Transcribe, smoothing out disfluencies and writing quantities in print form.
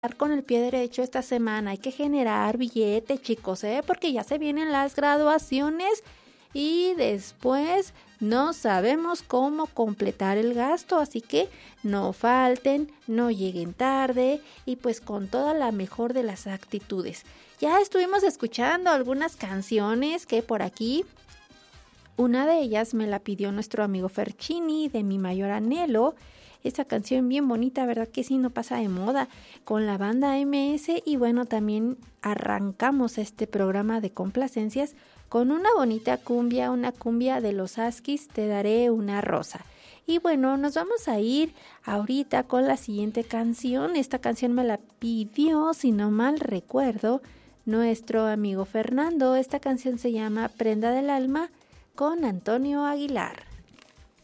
con el pie derecho esta semana. Hay que generar billete, chicos, porque ya se vienen las graduaciones y después no sabemos cómo completar el gasto, así que no falten, no lleguen tarde y pues con toda la mejor de las actitudes. Ya estuvimos escuchando algunas canciones que por aquí, una de ellas me la pidió nuestro amigo Ferchini de Mi Mayor Anhelo. Esa canción bien bonita, ¿verdad que sí? No pasa de moda, con la banda MS. Y bueno, también arrancamos este programa de complacencias con una bonita cumbia, una cumbia de los Askis, Te daré una rosa. Y bueno, nos vamos a ir ahorita con la siguiente canción. Esta canción me la pidió, si no mal recuerdo, nuestro amigo Fernando. Esta canción se llama Prenda del Alma con Antonio Aguilar.